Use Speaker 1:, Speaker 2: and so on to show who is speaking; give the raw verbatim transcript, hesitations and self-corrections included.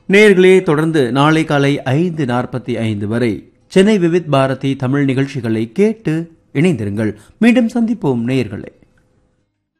Speaker 1: நேயர்களே, தொடர்ந்து நாளை காலை ஐந்து நாற்பத்தி ஐந்து வரை சென்னை விவித் பாரதி தமிழ் நிகழ்ச்சிகளை கேட்டு இணைந்திருங்கள். மீண்டும் சந்திப்போம் நேயர்களே.